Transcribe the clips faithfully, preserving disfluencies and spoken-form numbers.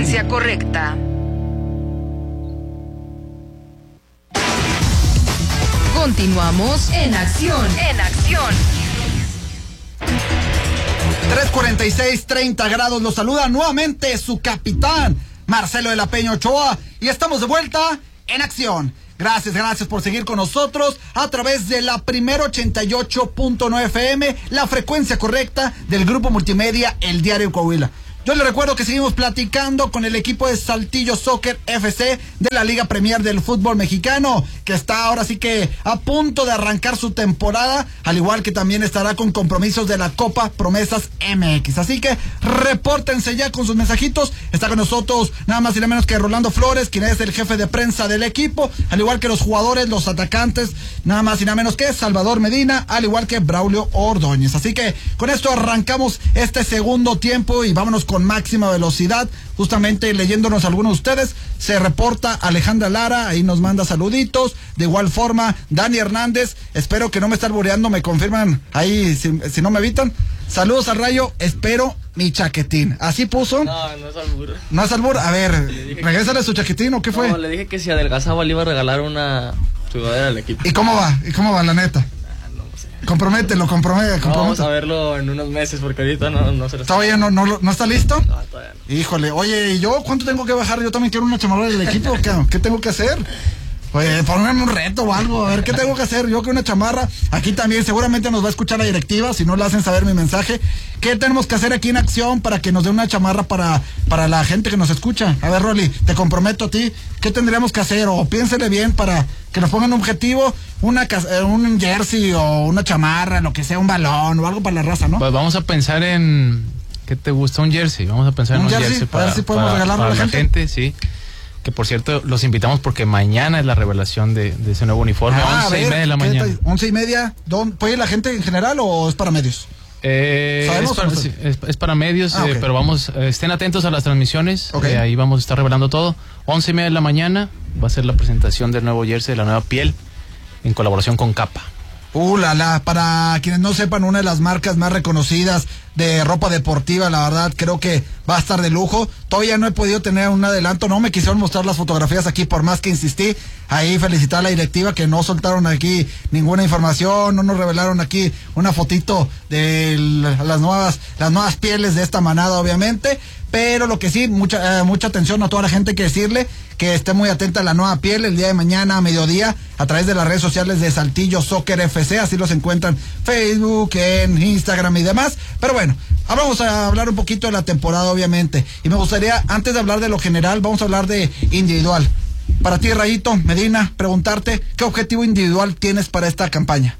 frecuencia correcta. Continuamos en acción, en acción. tres cuarenta y seis, treinta grados, los saluda nuevamente su capitán, Marcelo de la Peña Ochoa, y estamos de vuelta en acción. Gracias, gracias por seguir con nosotros a través de la Primero ochenta y ocho punto nueve F M, la frecuencia correcta del grupo multimedia El Diario Coahuila. Yo les recuerdo que seguimos platicando con el equipo de Saltillo Soccer F C de la Liga Premier del fútbol mexicano, que está ahora sí que a punto de arrancar su temporada, al igual que también estará con compromisos de la Copa Promesas M X. Así que repórtense ya con sus mensajitos. Está con nosotros nada más y nada menos que Rolando Flores, quien es el jefe de prensa del equipo, al igual que los jugadores, los atacantes, nada más y nada menos que Salvador Medina, al igual que Braulio Ordóñez. Así que con esto arrancamos este segundo tiempo y vámonos con con máxima velocidad, justamente leyéndonos algunos de ustedes. Se reporta Alejandra Lara, ahí nos manda saluditos. De igual forma, Dani Hernández, espero que no me esté albureando, me confirman ahí si, si no me evitan. Saludos al Rayo, espero mi chaquetín. ¿Así puso? No, no es albur. ¿No es albur? A ver, regrésale que... su chaquetín, ¿o qué fue? No, le dije que si adelgazaba le iba a regalar una sudadera al equipo. ¿Y cómo va? ¿Y cómo va, la neta? Compromételo, compromete, compromete. Vamos a verlo en unos meses porque ahorita no, no se lo está. ¿Todavía no, no, no está listo? No, todavía no. Híjole, oye, ¿y yo cuánto tengo que bajar? Yo también quiero una chamarra del equipo. ¿Qué, ¿Qué tengo que hacer? Pues ponerme un reto o algo, a ver, ¿qué tengo que hacer? Yo que una chamarra, aquí también seguramente nos va a escuchar la directiva, si no le hacen saber mi mensaje. ¿Qué tenemos que hacer aquí en acción para que nos dé una chamarra para, para la gente que nos escucha? A ver, Rolly, te comprometo a ti, ¿qué tendríamos que hacer? O piénsele bien para que nos pongan un objetivo, una, un jersey o una chamarra, lo que sea, un balón o algo para la raza, ¿no? Pues vamos a pensar en, ¿qué te gusta? Un jersey, vamos a pensar ¿Un en un jersey? jersey para, a ver si podemos para, regalarlo para a la gente. gente, sí. Que por cierto, los invitamos porque mañana es la revelación de, de ese nuevo uniforme, ah, once ver, y media de la mañana. Está, once y media, ¿puede ir la gente en general o es para medios? Eh, es, para, no sí, es, es para medios, ah, eh, okay. pero vamos, eh, estén atentos a las transmisiones, okay. eh, ahí vamos a estar revelando todo. Once y media de la mañana va a ser la presentación del nuevo jersey, de la nueva piel, en colaboración con Capa. Uh, la, la, para quienes no sepan, una de las marcas más reconocidas de ropa deportiva, la verdad, creo que va a estar de lujo. Todavía no he podido tener un adelanto, no me quisieron mostrar las fotografías aquí, por más que insistí. Ahí felicitar a la directiva que no soltaron aquí ninguna información, no nos revelaron aquí una fotito de las nuevas, las nuevas pieles de esta manada, obviamente. Pero lo que sí, mucha, eh, mucha atención a toda la gente, que decirle que esté muy atenta a la nueva piel el día de mañana a mediodía a través de las redes sociales de Saltillo Soccer F C, así los encuentran Facebook, en Instagram y demás. Pero bueno, ahora vamos a hablar un poquito de la temporada, obviamente, y me gustaría, antes de hablar de lo general, vamos a hablar de individual. Para ti, Rayito Medina, preguntarte, ¿qué objetivo individual tienes para esta campaña?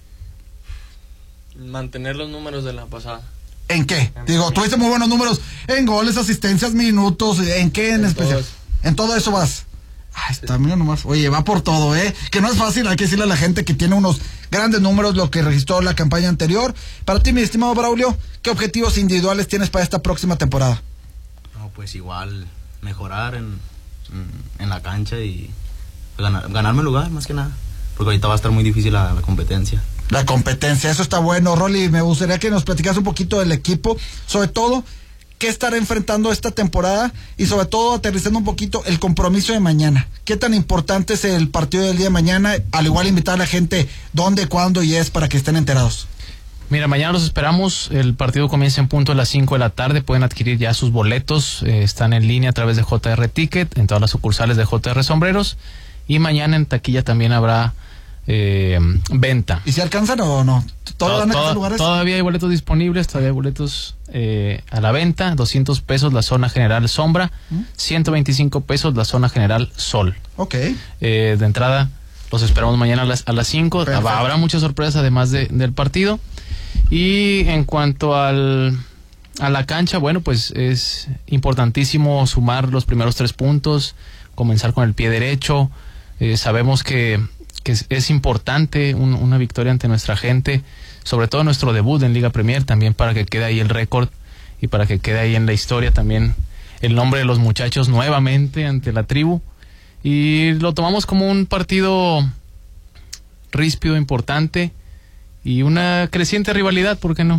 Mantener los números de la pasada. ¿En qué? Digo, tuviste muy buenos números en goles, asistencias, minutos, ¿en qué en, en especial? Todos. En todo eso vas. Ay, está, mira nomás. Oye, va por todo, ¿eh? Que no es fácil, hay que decirle a la gente que tiene unos grandes números, lo que registró la campaña anterior. Para ti, mi estimado Braulio, ¿qué objetivos individuales tienes para esta próxima temporada? No, pues igual, mejorar en, en la cancha y ganar, ganarme lugar, más que nada. Porque ahorita va a estar muy difícil la, la competencia. La competencia, eso está bueno, Rolly. Me gustaría que nos platicas un poquito del equipo, sobre todo qué estará enfrentando esta temporada y sobre todo aterrizando un poquito el compromiso de mañana. ¿Qué tan importante es el partido del día de mañana? Al igual invitar a la gente dónde, cuándo y es para que estén enterados. Mira, mañana los esperamos, el partido comienza en punto a las cinco de la tarde, pueden adquirir ya sus boletos, eh, están en línea a través de J R Ticket, en todas las sucursales de J R Sombreros, y mañana en taquilla también habrá Eh, venta. ¿Y si alcanzan o no? ¿Todavía, Tod lugares? Todavía hay boletos disponibles, todavía hay boletos eh, a la venta. Doscientos pesos la zona general sombra, ¿Mm? ciento veinticinco pesos la zona general sol. Ok. Eh, de entrada los esperamos mañana a las, a las cinco. Habrá muchas sorpresas además de, del partido. Y en cuanto al a la cancha, bueno, pues es importantísimo sumar los primeros tres puntos, comenzar con el pie derecho. Eh, sabemos que que es, es importante un, una victoria ante nuestra gente, sobre todo nuestro debut en Liga Premier, también para que quede ahí el récord y para que quede ahí en la historia también el nombre de los muchachos nuevamente ante la tribu. Y lo tomamos como un partido ríspido, importante y una creciente rivalidad, ¿por qué no?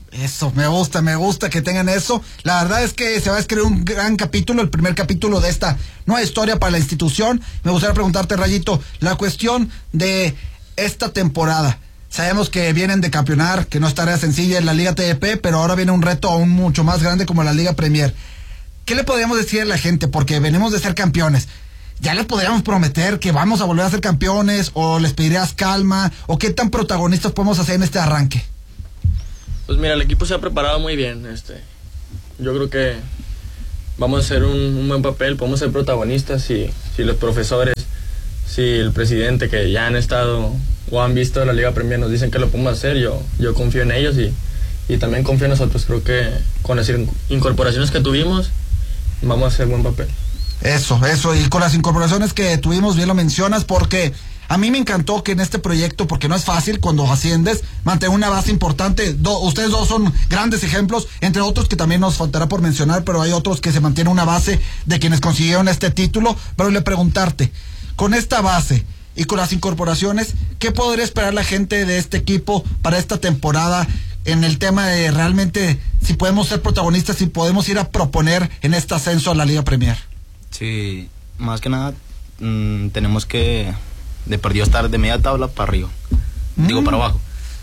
Eso, me gusta, me gusta que tengan eso. La verdad es que se va a escribir un gran capítulo, el primer capítulo de esta nueva historia para la institución. Me gustaría preguntarte, Rayito, la cuestión de esta temporada. Sabemos que vienen de campeonar, que no es tarea sencilla en la Liga T D P, pero ahora viene un reto aún mucho más grande como la Liga Premier. ¿Qué le podríamos decir a la gente? Porque venimos de ser campeones. ¿Ya les podríamos prometer que vamos a volver a ser campeones? ¿O les pedirías calma? ¿O qué tan protagonistas podemos hacer en este arranque? Pues mira, el equipo se ha preparado muy bien. Este, yo creo que vamos a hacer un, un buen papel, podemos ser protagonistas si, si los profesores, si el presidente que ya han estado o han visto la Liga Premier nos dicen que lo podemos hacer. Yo, yo confío en ellos y, y también confío en nosotros. Creo que con las incorporaciones que tuvimos vamos a hacer buen papel. Eso, eso, y con las incorporaciones que tuvimos, bien lo mencionas, porque a mí me encantó que en este proyecto, porque no es fácil cuando asciendes, mantener una base importante. Do, ustedes dos son grandes ejemplos, entre otros que también nos faltará por mencionar, pero hay otros que se mantiene una base de quienes consiguieron este título. Pero le preguntarte, con esta base y con las incorporaciones, ¿qué podría esperar la gente de este equipo para esta temporada en el tema de realmente si podemos ser protagonistas, si podemos ir a proponer en este ascenso a la Liga Premier? Sí, más que nada mmm, tenemos que de perdido estar de media tabla para arriba, mm. digo para abajo,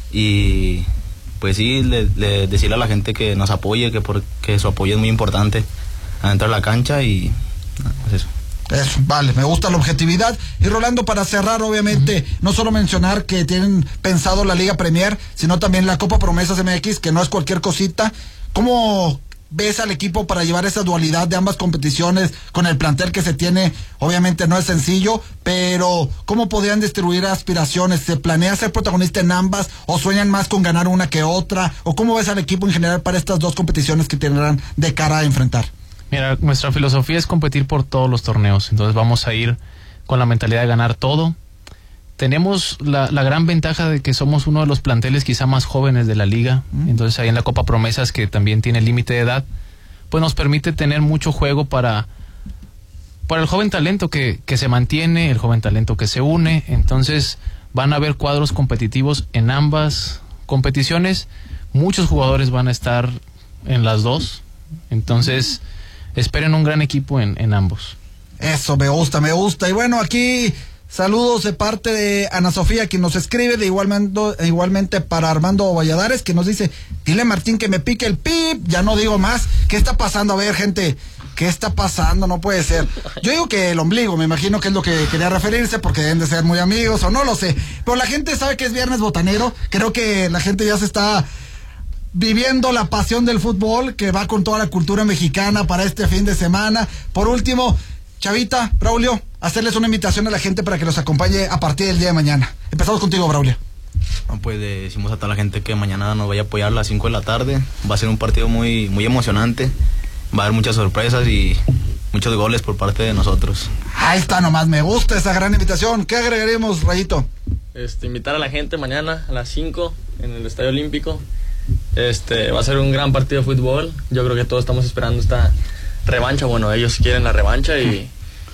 y pues sí, le, le decirle a la gente que nos apoye, que porque su apoyo es muy importante adentro de la cancha y pues eso. Eso, vale, me gusta la objetividad. Y Rolando, para cerrar, obviamente, uh-huh. no solo mencionar que tienen pensado la Liga Premier, sino también la Copa Promesas M X, que no es cualquier cosita. ¿Cómo ves al equipo para llevar esa dualidad de ambas competiciones con el plantel que se tiene? Obviamente no es sencillo, pero ¿cómo podrían distribuir aspiraciones? ¿Se planea ser protagonista en ambas o sueñan más con ganar una que otra? ¿O cómo ves al equipo en general para estas dos competiciones que tendrán de cara a enfrentar? Mira, nuestra filosofía es competir por todos los torneos, entonces vamos a ir con la mentalidad de ganar todo. Tenemos la, la gran ventaja de que somos uno de los planteles quizá más jóvenes de la liga, mm. entonces ahí en la Copa Promesas, que también tiene límite de edad, pues nos permite tener mucho juego para, para el joven talento que, que se mantiene, el joven talento que se une. Entonces van a haber cuadros competitivos en ambas competiciones, muchos jugadores van a estar en las dos, entonces esperen un gran equipo en, en ambos. Eso, me gusta, me gusta. Y bueno, aquí saludos de parte de Ana Sofía, quien nos escribe, de igualmente, igualmente para Armando Valladares, que nos dice: dile a Martín que me pique el pip. Ya no digo más. ¿Qué está pasando? A ver, gente, ¿qué está pasando? No puede ser. Yo digo que el ombligo, me imagino que es lo que quería referirse, porque deben de ser muy amigos, o no lo sé. Pero la gente sabe que es viernes botanero. Creo que la gente ya se está viviendo la pasión del fútbol, que va con toda la cultura mexicana para este fin de semana. Por último, Chavita, Braulio, hacerles una invitación a la gente para que los acompañe a partir del día de mañana. Empezamos contigo, Braulio. No, pues le decimos a toda la gente que mañana nos vaya a apoyar a las cinco de la tarde. Va a ser un partido muy, muy emocionante. Va a haber muchas sorpresas y muchos goles por parte de nosotros. Ahí está nomás, me gusta esa gran invitación. ¿Qué agregaremos, Rayito? Este, invitar a la gente mañana a las cinco en el Estadio Olímpico. Este, va a ser un gran partido de fútbol. Yo creo que todos estamos esperando esta revancha. Bueno, ellos quieren la revancha y,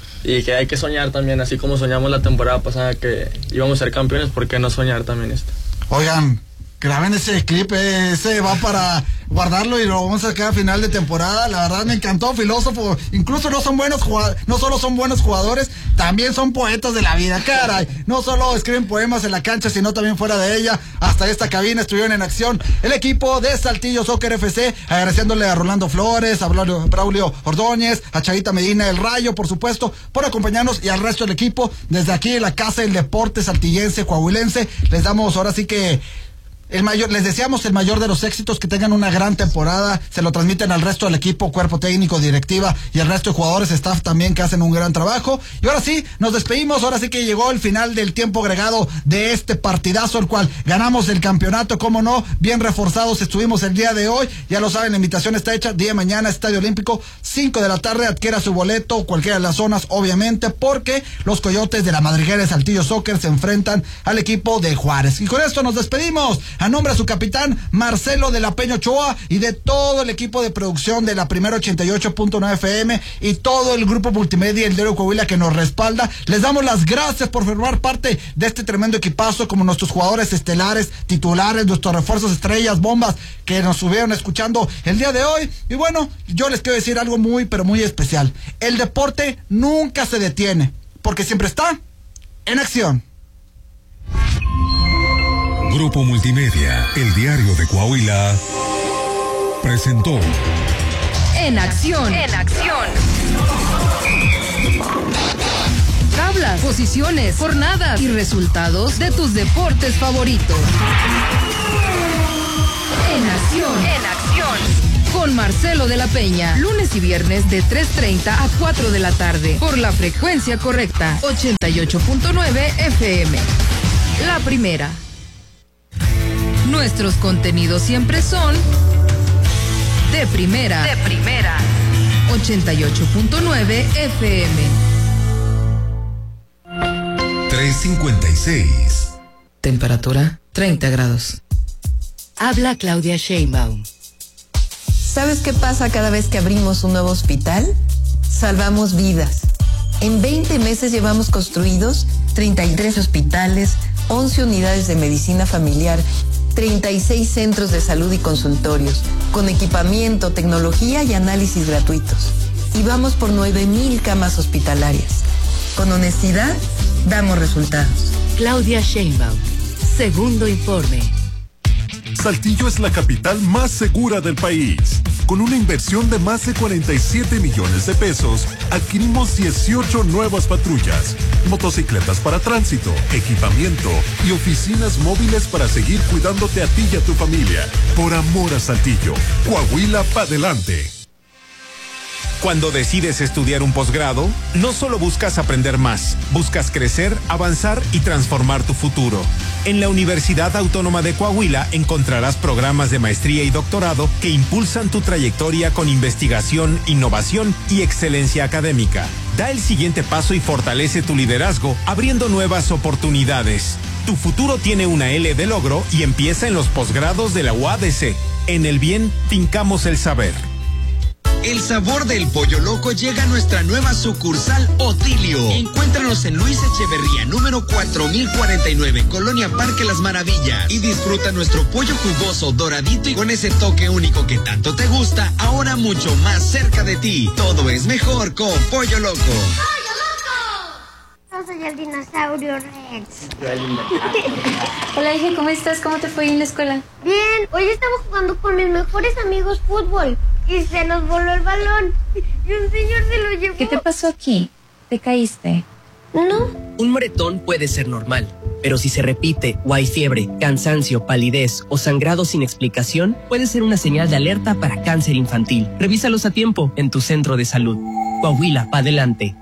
y que hay que soñar también, así como soñamos la temporada pasada que íbamos a ser campeones. ¿Por qué no soñar también esto? Oigan, graben ese clip, ese va para guardarlo y lo vamos a sacar a final de temporada. La verdad me encantó, filósofo. Incluso no son buenos jugadores, no solo son buenos jugadores, también son poetas de la vida, caray. No solo escriben poemas en la cancha, sino también fuera de ella. Hasta esta cabina estuvieron en acción el equipo de Saltillo Soccer F C, agradeciéndole a Rolando Flores, a Braulio, Braulio Ordóñez, a Chavita Medina del Rayo, por supuesto, por acompañarnos, y al resto del equipo. Desde aquí, la Casa del Deporte Saltillense, Coahuilense, les damos ahora sí que el mayor, les deseamos el mayor de los éxitos, que tengan una gran temporada. Se lo transmiten al resto del equipo, cuerpo técnico, directiva y el resto de jugadores, staff también, que hacen un gran trabajo. Y ahora sí, nos despedimos. Ahora sí que llegó el final del tiempo agregado de este partidazo, el cual ganamos el campeonato, cómo no, bien reforzados estuvimos el día de hoy. Ya lo saben, la invitación está hecha. Día de mañana, Estadio Olímpico, cinco de la tarde, adquiera su boleto, cualquiera de las zonas, obviamente, porque los Coyotes de la Madriguera de Saltillo Soccer se enfrentan al equipo de Juárez. Y con esto nos despedimos. a nombre de su capitán Marcelo de la Peña Ochoa y de todo el equipo de producción de la Primera ochenta y ocho punto nueve F M y todo el grupo multimedia El Diario Coahuila que nos respalda, les damos las gracias por formar parte de este tremendo equipazo, como nuestros jugadores estelares, titulares, nuestros refuerzos estrellas, bombas que nos estuvieron escuchando el día de hoy. Y bueno, yo les quiero decir algo muy pero muy especial: el deporte nunca se detiene, porque siempre está en acción. Grupo Multimedia, El Diario de Coahuila, presentó En acción. En acción. Tablas, posiciones, jornadas y resultados de tus deportes favoritos. En acción. En acción. Con Marcelo de la Peña, lunes y viernes de tres treinta a cuatro de la tarde, por la frecuencia correcta, ochenta y ocho punto nueve F M. La Primera. Nuestros contenidos siempre son de primera. De primera. ochenta y ocho punto nueve F M. tres cincuenta y seis. Temperatura treinta grados. Habla Claudia Sheinbaum. ¿Sabes qué pasa cada vez que abrimos un nuevo hospital? Salvamos vidas. En veinte meses llevamos construidos treinta y tres hospitales, once unidades de medicina familiar, treinta y seis centros de salud y consultorios, con equipamiento, tecnología y análisis gratuitos. Y vamos por nueve mil camas hospitalarias. Con honestidad, damos resultados. Claudia Sheinbaum. Segundo informe. Saltillo es la capital más segura del país. Con una inversión de más de cuarenta y siete millones de pesos, adquirimos dieciocho nuevas patrullas, motocicletas para tránsito, equipamiento y oficinas móviles para seguir cuidándote a ti y a tu familia. Por amor a Saltillo, Coahuila pa' adelante. Cuando decides estudiar un posgrado, no solo buscas aprender más, buscas crecer, avanzar y transformar tu futuro. En la Universidad Autónoma de Coahuila encontrarás programas de maestría y doctorado que impulsan tu trayectoria con investigación, innovación y excelencia académica. Da el siguiente paso y fortalece tu liderazgo, abriendo nuevas oportunidades. Tu futuro tiene una L de logro y empieza en los posgrados de la U A D C. En el bien, fincamos el saber. El sabor del pollo loco llega a nuestra nueva sucursal Otilio. Encuéntranos en Luis Echeverría, número cuatro mil cuarenta y nueve, Colonia Parque Las Maravillas. Y disfruta nuestro pollo jugoso, doradito y con ese toque único que tanto te gusta, ahora mucho más cerca de ti. Todo es mejor con Pollo Loco. ¡Pollo Loco! Yo soy el dinosaurio Rex. Hola, hija, ¿cómo estás? ¿Cómo te fue en la escuela? Bien, hoy estaba jugando con mis mejores amigos fútbol. Y se nos voló el balón. Y un señor se lo llevó. ¿Qué te pasó aquí? ¿Te caíste? No. Un moretón puede ser normal, pero si se repite o hay fiebre, cansancio, palidez o sangrado sin explicación, puede ser una señal de alerta para cáncer infantil. Revísalos a tiempo en tu centro de salud. Coahuila, pa' adelante.